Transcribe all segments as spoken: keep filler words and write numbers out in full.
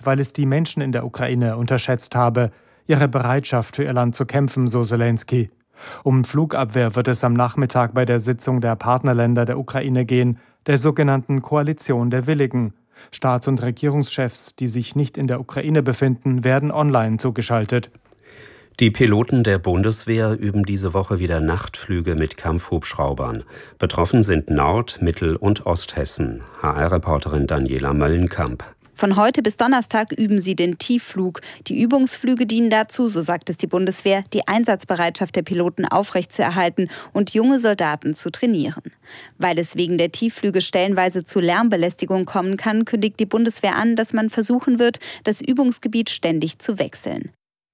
weil es die Menschen in der Ukraine unterschätzt habe, ihre Bereitschaft für ihr Land zu kämpfen, so Selenskyj. Um Flugabwehr wird es am Nachmittag bei der Sitzung der Partnerländer der Ukraine gehen, der sogenannten Koalition der Willigen. Staats- und Regierungschefs, die sich nicht in der Ukraine befinden, werden online zugeschaltet. Die Piloten der Bundeswehr üben diese Woche wieder Nachtflüge mit Kampfhubschraubern. Betroffen sind Nord-, Mittel- und Osthessen. H R-Reporterin Daniela Möllenkamp. Von heute bis Donnerstag üben sie den Tiefflug. Die Übungsflüge dienen dazu, so sagt es die Bundeswehr, die Einsatzbereitschaft der Piloten aufrechtzuerhalten und junge Soldaten zu trainieren. Weil es wegen der Tiefflüge stellenweise zu Lärmbelästigung kommen kann, kündigt die Bundeswehr an, dass man versuchen wird, das Übungsgebiet ständig zu wechseln.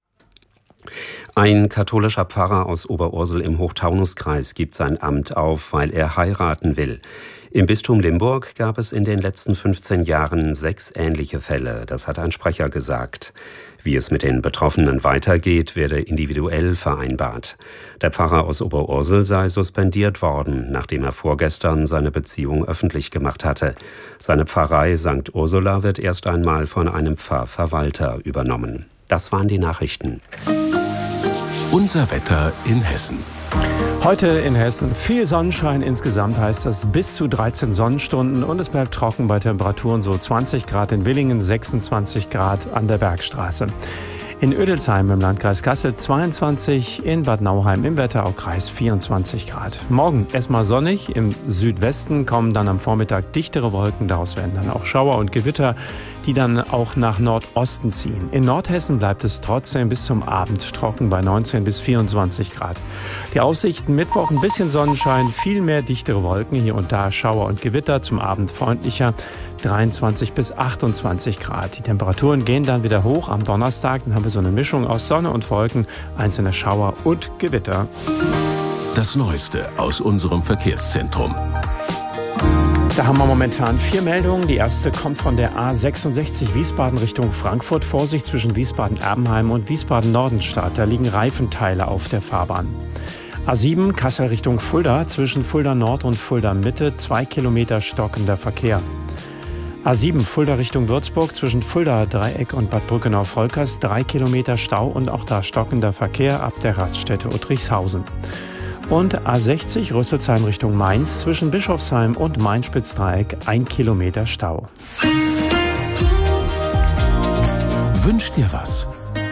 Ein katholischer Pfarrer aus Oberursel im Hochtaunuskreis gibt sein Amt auf, weil er heiraten will. Im Bistum Limburg gab es in den letzten fünfzehn Jahren sechs ähnliche Fälle, das hat ein Sprecher gesagt. Wie es mit den Betroffenen weitergeht, werde individuell vereinbart. Der Pfarrer aus Oberursel sei suspendiert worden, nachdem er vorgestern seine Beziehung öffentlich gemacht hatte. Seine Pfarrei Sankt Ursula wird erst einmal von einem Pfarrverwalter übernommen. Das waren die Nachrichten. Unser Wetter in Hessen. Heute in Hessen viel Sonnenschein, insgesamt heißt das bis zu dreizehn Sonnenstunden und es bleibt trocken bei Temperaturen so zwanzig Grad in Willingen, sechsundzwanzig Grad an der Bergstraße. In Ödelsheim im Landkreis Kassel zweiundzwanzig, in Bad Nauheim im Wetteraukreis vierundzwanzig Grad. Morgen erstmal sonnig, im Südwesten kommen dann am Vormittag dichtere Wolken, daraus werden dann auch Schauer und Gewitter, die dann auch nach Nordosten ziehen. In Nordhessen bleibt es trotzdem bis zum Abend trocken bei neunzehn bis vierundzwanzig Grad. Die Aussichten: Mittwoch ein bisschen Sonnenschein, viel mehr dichtere Wolken, hier und da Schauer und Gewitter, zum Abend freundlicher, dreiundzwanzig bis achtundzwanzig Grad. Die Temperaturen gehen dann wieder hoch am Donnerstag, dann haben wir so eine Mischung aus Sonne und Wolken, einzelne Schauer und Gewitter. Das Neueste aus unserem Verkehrszentrum. Da haben wir momentan vier Meldungen. Die erste kommt von der A sechsundsechzig Wiesbaden Richtung Frankfurt. Vorsicht zwischen Wiesbaden-Erbenheim und Wiesbaden-Nordenstadt. Da liegen Reifenteile auf der Fahrbahn. A sieben Kassel Richtung Fulda. Zwischen Fulda Nord und Fulda Mitte. Zwei Kilometer stockender Verkehr. A sieben Fulda Richtung Würzburg. Zwischen Fulda Dreieck und Bad Brückenau-Volkers. Drei Kilometer Stau und auch da stockender Verkehr ab der Raststätte Uttrichshausen. Und A sechzig Rüsselsheim Richtung Mainz, zwischen Bischofsheim und Main-Spitz-Dreieck, ein Kilometer Stau. Wünsch dir was?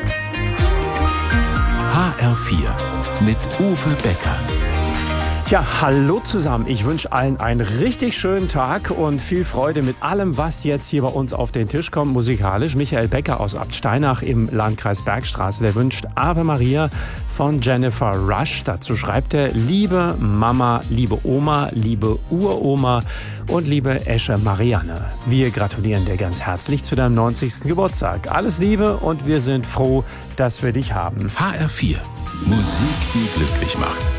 H R vier mit Uwe Becker. Ja, hallo zusammen. Ich wünsche allen einen richtig schönen Tag und viel Freude mit allem, was jetzt hier bei uns auf den Tisch kommt, musikalisch. Michael Becker aus Abt Steinach im Landkreis Bergstraße, der wünscht Ave Maria von Jennifer Rush. Dazu schreibt er: Liebe Mama, liebe Oma, liebe Uroma und liebe Esche Marianne. Wir gratulieren dir ganz herzlich zu deinem neunzigsten Geburtstag. Alles Liebe und wir sind froh, dass wir dich haben. H R vier. Musik, die glücklich macht.